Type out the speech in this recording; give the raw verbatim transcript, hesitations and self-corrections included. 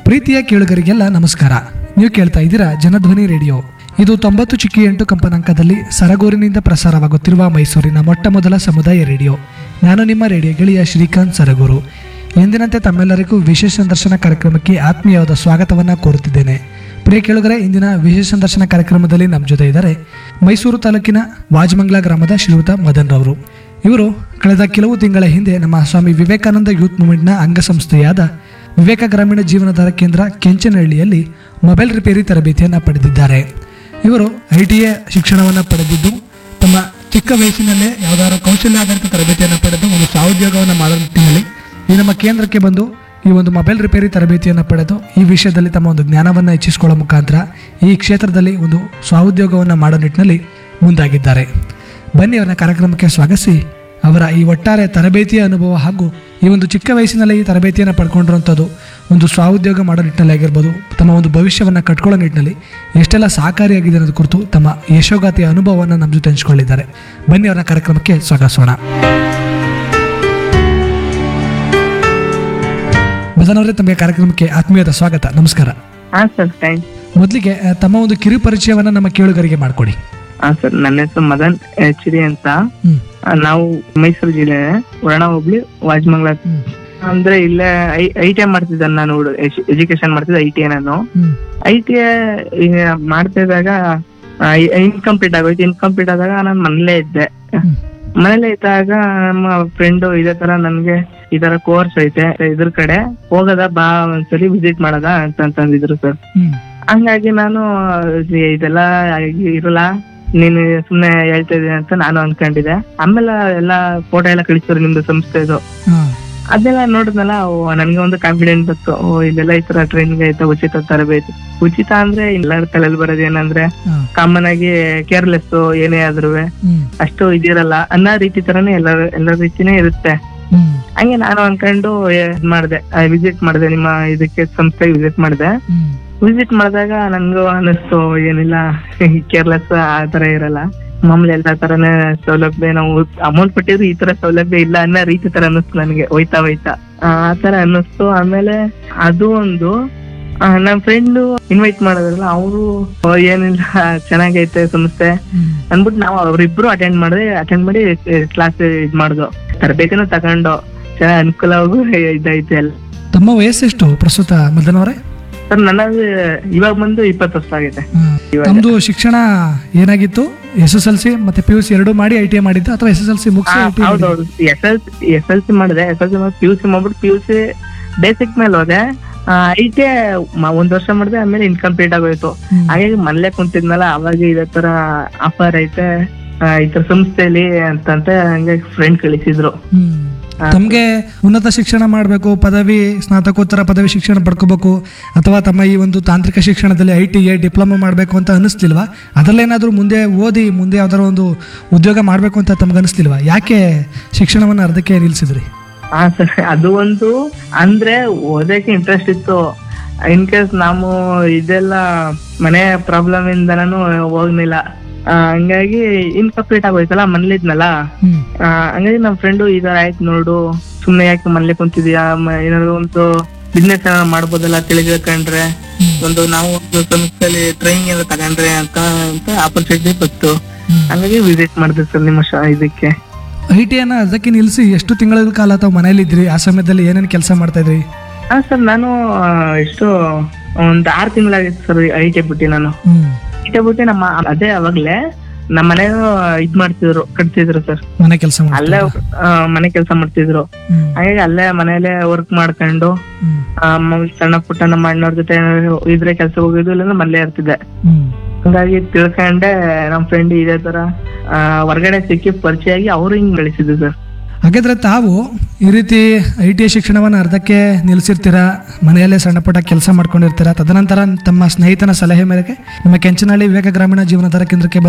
ಪ್ರೀತಿಯ ಕೇಳುಗರಿಗೆಲ್ಲ ನಮಸ್ಕಾರ. ನೀವು ಕೇಳ್ತಾ ಇದ್ದೀರಾ ಜನಧ್ವನಿ ರೇಡಿಯೋ. ಇದು ತೊಂಬತ್ತು ಚಿಕ್ಕಿ ಎಂಟು ಕಂಪನಾಂಕದಲ್ಲಿ ಸರಗೂರಿನಿಂದ ಪ್ರಸಾರವಾಗುತ್ತಿರುವ ಮೈಸೂರಿನ ಮೊಟ್ಟ ಮೊದಲ ಸಮುದಾಯ ರೇಡಿಯೋ. ನಾನು ನಿಮ್ಮ ರೇಡಿಯೋ ಗೆಳೆಯ ಶ್ರೀಕಾಂತ್ ಸರಗೂರು. ಎಂದಿನಂತೆ ತಮ್ಮೆಲ್ಲರಿಗೂ ವಿಶೇಷ ಸಂದರ್ಶನ ಕಾರ್ಯಕ್ರಮಕ್ಕೆ ಆತ್ಮೀಯವಾದ ಸ್ವಾಗತವನ್ನು ಕೋರುತ್ತಿದ್ದೇನೆ. ಪ್ರಿಯ ಕೇಳುಗರೆ, ಇಂದಿನ ವಿಶೇಷ ಸಂದರ್ಶನ ಕಾರ್ಯಕ್ರಮದಲ್ಲಿ ನಮ್ಮ ಜೊತೆ ಇದ್ದಾರೆ ಮೈಸೂರು ತಾಲೂಕಿನ ವಾಜಮಂಗ್ಲ ಗ್ರಾಮದ ಶ್ರೀಯುತ ಮದನ್ ರವರು. ಇವರು ಕಳೆದ ಕೆಲವು ತಿಂಗಳ ಹಿಂದೆ ನಮ್ಮ ಸ್ವಾಮಿ ವಿವೇಕಾನಂದ ಯೂತ್ ಮೂವ್ಮೆಂಟ್ನ ಅಂಗಸಂಸ್ಥೆಯಾದ ವಿವೇಕ ಗ್ರಾಮೀಣ ಜೀವನಾಧಾರ ಕೇಂದ್ರ ಕೆಂಚನಹಳ್ಳಿಯಲ್ಲಿ ಮೊಬೈಲ್ ರಿಪೇರಿ ತರಬೇತಿಯನ್ನು ಪಡೆದಿದ್ದಾರೆ. ಇವರು ಐ ಟಿ ಎ ಶಿಕ್ಷಣವನ್ನು ಪಡೆದಿದ್ದು ತಮ್ಮ ಚಿಕ್ಕ ವಯಸ್ಸಿನಲ್ಲೇ ಯಾವುದಾದ್ರು ಕೌಶಲ್ಯ ಆಧಾರಿತ ತರಬೇತಿಯನ್ನು ಪಡೆದು ಒಂದು ಸ್ವಾಉದ್ಯೋಗವನ್ನು ಮಾಡೋ ನಿಟ್ಟಿನಲ್ಲಿ ಈ ನಮ್ಮ ಕೇಂದ್ರಕ್ಕೆ ಬಂದು ಈ ಒಂದು ಮೊಬೈಲ್ ರಿಪೇರಿ ತರಬೇತಿಯನ್ನು ಪಡೆದು ಈ ವಿಷಯದಲ್ಲಿ ತಮ್ಮ ಒಂದು ಜ್ಞಾನವನ್ನು ಹೆಚ್ಚಿಸಿಕೊಳ್ಳೋ ಮುಖಾಂತರ ಈ ಕ್ಷೇತ್ರದಲ್ಲಿ ಒಂದು ಸ್ವಾಉದ್ಯೋಗವನ್ನು ಮಾಡೋ ನಿಟ್ಟಿನಲ್ಲಿ ಮುಂದಾಗಿದ್ದಾರೆ. ಬನ್ನಿ ಅವರ ಕಾರ್ಯಕ್ರಮಕ್ಕೆ ಸ್ವಾಗತಿಸಿ ಅವರ ಈ ಒಟ್ಟಾರೆ ತರಬೇತಿಯ ಅನುಭವ ಹಾಗೂ ಈ ಒಂದು ಚಿಕ್ಕ ವಯಸ್ಸಿನಲ್ಲಿ ಈ ತರಬೇತಿಯನ್ನು ಪಡ್ಕೊಂಡಿರುವಂಥದ್ದು ಒಂದು ಸ್ವಾಉದ್ಯೋಗ ಮಾಡೋ ನಿಟ್ಟಿನಲ್ಲಿ ಆಗಿರ್ಬೋದು, ತಮ್ಮ ಒಂದು ಭವಿಷ್ಯವನ್ನು ಕಟ್ಕೊಳ್ಳೋ ನಿಟ್ಟಿನಲ್ಲಿ ಎಷ್ಟೆಲ್ಲ ಸಹಕಾರಿಯಾಗಿದೆ ಅನ್ನೋದು ಕುರಿತು ತಮ್ಮ ಯಶೋಗಾತಿಯ ಅನುಭವವನ್ನು ನಮ್ಮ ಜೊತೆ ಹಂಚಿಕೊಂಡಿದ್ದಾರೆ. ಬನ್ನಿ ಅವರ ಕಾರ್ಯಕ್ರಮಕ್ಕೆ ಸ್ವಾಗತಿಸೋಣ. ಮದನ್ ಅವರೇ, ತಮಗೆ ಕಾರ್ಯಕ್ರಮಕ್ಕೆ ಆತ್ಮೀಯದ ಸ್ವಾಗತ. ನಮಸ್ಕಾರ. ಹಾ ಸರ್, ಥ್ಯಾಂಕ್ಸ್. ಮೊದಲಿಗೆ ತಮ್ಮ ಒಂದು ಕಿರು ಪರಿಚಯವನ್ನು ನಮ್ಮ ಕೇಳುಗರಿಗೆ ಮಾಡಿಕೊಡಿ. ಹಾ ಸರ್, ನನ್ನ ಹೆಸರು ಮದನ್ ಎಚ್ ಡಿ ಅಂತ. ಹ್ಮ್ ಆ, ನಾವು ಮೈಸೂರು ಜಿಲ್ಲೆ ವರ್ಣ ಹೋಬ್ಳಿ ವಾಜಮಂಗ್ಲ. ಹ್ಮ್ ಅಂದ್ರೆ ಇಲ್ಲೇ ಐ ಟಿ ಐ ಮಾಡ್ತಿದ್ದೆ ನಾನು, ಎಜುಕೇಶನ್ ಮಾಡ್ತಿದ್ದೆ ಐ ಟಿ ಐ. ನಾನು ಹ್ಮ್ ಐ ಟಿ ಐ ಮಾಡ್ತಾ ಇದ್ದಾಗ ಇನ್ಕಂಪ್ಲೀಟ್ ಆಗೋಯ್ತು. ಇನ್ಕಂಪ್ಲೀಟ್ ಆದಾಗ ನಾನು ಮನೇಲೇ ಇದ್ದೆ. ಹ್ಮ್ ಮನೇಲೆ ಇದ್ದಾಗ ನಮ್ಮ ಫ್ರೆಂಡ್ ಇದೇ ತರ ನನ್ಗೆ ಈ ತರ ಕೋರ್ಸ್ ಐತೆ ಇದ್ರ ಕಡೆ ಹೋಗದ ಬಾ ಒಂದ್ಸಲಿ ವಿಸಿಟ್ ಮಾಡದ ಅಂತ ಅಂತಂದಿದ್ರು ಸರ್. ಹ್ಮ್ ಹಂಗಾಗಿ ನಾನು ಇದೆಲ್ಲ ಇರಲ್ಲ, ನೀನು ಸುಮ್ನೆ ಹೇಳ್ತಾ ಇದೀನಿ ಅಂತ ನಾನು ಅನ್ಕೊಂಡಿದ್ದೆ. ಆಮೇಲೆ ಎಲ್ಲಾ ಫೋಟೋ ಎಲ್ಲ ಕಳಿಸಿದ್ರು ನಿಮ್ದು ಸಂಸ್ಥೆದು. ಹಾ ಅದೆಲ್ಲ ನೋಡಿದ್ನಲ್ಲ, ನನ್ಗೆ ಒಂದು ಕಾನ್ಫಿಡೆಂಟ್ ಬಂತು. ಓ, ಇದೆಲ್ಲ ಈ ತರ ಟ್ರೈನಿಂಗ್ ಐತೆ, ಉಚಿತ ತರಬೇತಿ. ಉಚಿತ ಅಂದ್ರೆ ಎಲ್ಲರ ತಲೆಯಲ್ಲಿ ಬರೋದು ಏನಂದ್ರೆ ಹಾ ಕಾಮನ್ ಆಗಿ ಕೇರ್ಲೆಸ್, ಏನೇ ಆದ್ರೂ ಹ್ಮ್ ಅಷ್ಟು ಇದಿರಲ್ಲ ಅನ್ನೋ ರೀತಿ ತರನೇ ಎಲ್ಲ ಎಲ್ಲ ರೀತಿನೇ ಇರುತ್ತೆ. ಹ್ಮ್ ಹಂಗೆ ನಾನು ಅನ್ಕೊಂಡು ಇದ್ ಮಾಡ್ದೆ, ವಿಸಿಟ್ ಮಾಡಿದೆ, ನಿಮ್ಮ ಇದಕ್ಕೆ ಸಂಸ್ಥೆಗೆ ವಿಸಿಟ್ ಮಾಡಿದೆ. ಹ್ಮ್ ವಿಸಿಟ್ ಮಾಡಿದಾಗ ನನ್ಗೂ ಅನಿಸ್ತು, ಏನಿಲ್ಲ ಕೇರ್ಲೆಸ್ ಆ ತರ ಇರಲ್ಲ, ಮಾಮೂಲಿ ಎಲ್ಲಾ ತರನೇ ಸೌಲಭ್ಯ, ನಾವು ಅಮೌಂಟ್ ಕೊಟ್ಟಿದ್ರು ಈ ತರ ಸೌಲಭ್ಯ ಇಲ್ಲ ಅನ್ನೋ ರೀತಿ ತರ ಅನ್ನಿಸ್ತು ನನಗೆ. ಹೋಯ್ತಾ ಹೋಯ್ತಾ ಆ ತರ ಅನ್ನಿಸ್ತು. ಆಮೇಲೆ ಅದು ಒಂದು ನನ್ ಫ್ರೆಂಡ್ ಇನ್ವೈಟ್ ಮಾಡೋದ್ರಲ್ಲ, ಅವರು ಏನಿಲ್ಲ ಚೆನ್ನಾಗೈತೆ ಸಂಸ್ಥೆ ಹ್ಮ್ ಅನ್ಬಿಟ್ಟು ನಾವು ಅವ್ರಿಬ್ರು ಅಟೆಂಡ್ ಮಾಡಿದೆ. ಅಟೆಂಡ್ ಮಾಡಿ ಕ್ಲಾಸ್ ಇದ್ ಮಾಡ್ದು, ತರಬೇತಿನೂ ತಗೊಂಡು ಚೆನ್ನಾಗ್ ಅನುಕೂಲವಾಗೂ ಇದೈತೆ ಎಲ್ಲ. ತಮ್ಮ ವಯಸ್ಸೆಷ್ಟು ಪ್ರಸ್ತುತ ಮದನ್ ಅವರೇ? ಸರ್, ನನಗೆ ಇವಾಗ ಬಂದು ಇಪ್ಪತ್ತು ವರ್ಷ ಆಗಿದೆ. ಇವಾಗ ತಮ್ಮದು ಶಿಕ್ಷಣ ಏನಾಗಿತ್ತು? ಎಸ್ ಎಸ್ ಎಲ್ ಸಿ ಮತ್ತೆ ಪಿ ಯು ಸಿ ಎರಡು ಮಾಡಿ ಐ ಟಿ ಐ ಮಾಡಿದ್ದು ಅಥವಾ ಎಸ್ ಎಸ್ ಎಲ್ ಸಿ ಮುಗಿಸಿ ಐ ಟಿ ಐ ಮಾಡಿದ್ದು? ಹೌದೌದು, S L S L C ಮಾಡಿದೆ. ಎಸ್ ಎಲ್ ಸಿ ಮಾಡಿ ಪಿ ಯು ಸಿ ಮಾಡ್ಬಿಟ್ಟು ಪಿ ಯು ಸಿ ಬೇಸಿಕ್ ಮೇಲೆ ಹೋದೆ. ಐ ಟಿ ಐ ಒಂದ್ ವರ್ಷ ಮಾಡಿದೆ, ಆಮೇಲೆ ಇನ್ಕಂಪ್ಲೀಟ್ ಆಗೋಯ್ತು. ಹ್ಮ್. ಹಾಗಾಗಿ ಮನೇಲೆ ಕುಂತಿದ್ನಲ್ಲ, ಅವಾಗ ಇದೇ ತರ ಆಫರ್ ಐತೆ ಆ, ಈ ತರ ಸಂಸ್ಥೆಯಲ್ಲಿ ಅಂತಂತ ಹಂಗೆ ಫ್ರೆಂಡ್ ಕಳಿಸಿದ್ರು. ಹ್ಮ್ ತಮ್ಗೆ ಉನ್ನತ ಶಿಕ್ಷಣ ಮಾಡಬೇಕು, ಪದವಿ ಸ್ನಾತಕೋತ್ತರ ಪದವಿ ಶಿಕ್ಷಣ ಪಡ್ಕೋಬೇಕು, ಅಥವಾ ತಮ್ಮ ಈ ಒಂದು ತಾಂತ್ರಿಕ ಶಿಕ್ಷಣದಲ್ಲಿ ಐ ಟಿ ಐ ಡಿಪ್ಲೊಮಾ ಮಾಡಬೇಕು ಅಂತ ಅನಿಸ್ತಿಲ್ವಾ? ಅದರಲ್ಲೇನಾದ್ರೂ ಮುಂದೆ ಓದಿ ಮುಂದೆ ಯಾವ್ದಾದ್ರು ಒಂದು ಉದ್ಯೋಗ ಮಾಡಬೇಕು ಅಂತ ತಮ್ಗೆ ಅನಿಸ್ತಿಲ್ವಾ? ಯಾಕೆ ಶಿಕ್ಷಣವನ್ನ ಅರ್ಧಕ್ಕೆ ನಿಲ್ಸಿದ್ರಿ? ಹಾ ಸರ್, ಅದು ಒಂದು ಅಂದ್ರೆ ಓದಕ್ಕೆ ಇಂಟ್ರೆಸ್ಟ್ ಇತ್ತು. ಇನ್ ಕೇಸ್ ನಾವು ಇದೆಲ್ಲ ಮನೆ ಪ್ರಾಬ್ಲಮ್ ಇಂದ ನಾನು ಹೋಗ್ಲಿಲ್ಲ. ಆ, ಹಂಗಾಗಿ ಇನ್ಕಂಪ್ಲೀಟ್ ಆಗೋಯ್ತಲ್ಲ, ಮನೇಲಿದ್ನಲ್ಲ. ಹ್ಮ್ ಆ, ಹಂಗಾಗಿ ನಮ್ ಫ್ರೆಂಡು ಈ ತರ ಆಯ್ತು ನೋಡು, ಸುಮ್ನೆ ಯಾಕೆ ಮನೇಲಿ ಕುಂತಿದ್ಯಾ, ಮ- ಏನಾದ್ರು ಒಂದು ಬಿಸ್ನೆಸ್ ಏನಾದ್ರು ಮಾಡ್ಬೋದಲ್ಲ ತಿಳಿದುಕೊಂಡ್ರೆ, ಒಂದು ನಾವು ಒಂದು ಸಂಸ್ಥೆಯಲ್ಲಿ ಟ್ರೈನಿಂಗ್ ಎಲ್ಲ ತಗೊಂಡ್ರೆ ಅಂತ ಅಂತ ಆಪರ್ಚುನಿಟಿ ಬಂತು. ಹ್ಮ್. ಹಂಗಾಗಿ ವಿಸಿಟ್ ಮಾಡಿದೆ ಸರ್ ನಿಮ್ಮ ಶ- ಇದಕ್ಕೆ. ಐ ಟಿ ಐನ ಅದಕ್ಕೆ ನಿಲ್ಲಿಸಿ ಎಷ್ಟು ತಿಂಗಳ ಕಾಲ ತಾವು ಮನೇಲಿ ಇದ್ರಿ? ಆ ಸಮಯದಲ್ಲಿ ಏನೇನು ಕೆಲಸ ಮಾಡ್ತಾ ಇದ್ರಿ? ಹಾ ಸರ್, ನಾನು ಆ, ಎಷ್ಟು ಒಂದ್ ಆರ್ ತಿಂಗಳಾಗಿತ್ತು ಸರ್ ಐ ಟಿ ಬಿಟ್ಟು. ನಾನು ಹ್ಮ್ ಐ ಟಿ ಬಿಟ್ಟು ನಮ್ಮ ಅದೇ ಅವಾಗ್ಲೇ ನಮ್ಮ ಮನೆ ಇದ್ ಮಾಡ್ತಿದ್ರು, ಕಟ್ತಿದ್ರು ಸರ್. ಮನೆ ಕೆಲಸ ಅಲ್ಲೇ ಆ, ಮನೆ ಕೆಲಸ ಮಾಡ್ತಿದ್ರು. ಹಾಗಾಗಿ ಅಲ್ಲೇ ಮನೇಲೆ ವರ್ಕ್ ಮಾಡ್ಕೊಂಡು ಆ, ಮಾಮೂಲಿ ಸಣ್ಣ ಪುಟ್ಟ ನಮ್ಮ ಅಣ್ಣವ್ರ ಜೊತೆ ಏನಾದ್ರು ಇದ್ರೆ ಕೆಲ್ಸ ಹೋಗಿದ್ದು, ಇಲ್ಲ ಮನೇಲೆ ಇರ್ತಿದ್ದೆ. ಹಂಗಾಗಿ ತಿಳ್ಕೊಂಡೆ ನಮ್ ಫ್ರೆಂಡ್ ಇದೇ ತರ ಆ, ಹೊರಗಡೆ ಸಿಕ್ಕಿ ಪರಿಚಯ ಆಗಿ ಅವ್ರು ಹಿಂಗ್ ಬೆಳೆಸಿದ್ರು ಸರ್. ಹಾಗಾದ್ರೆ ತಾವು ಈ ರೀತಿ ಐ ಟಿ ಐ ಶಿಕ್ಷಣವನ್ನು ಅರ್ಧಕ್ಕೆ ನಿಲ್ಲಿಸಿರ್ತೀರಾ, ಮನೆಯಲ್ಲೇ ಸಣ್ಣ ಪುಟ್ಟ ಕೆಲಸ ಮಾಡ್ಕೊಂಡಿರ್ತೀರಾ. ತದನಂತರ ತಮ್ಮ ಸ್ನೇಹಿತನ ಸಲಹೆ ಮೇರೆಗೆ ನಮ್ಮ ಕೆಂಚನಹಳ್ಳಿ ವಿವೇಕ ಗ್ರಾಮೀಣ ಜೀವನಾಧಾರ ಕೇಂದ್ರಕ್ಕೆ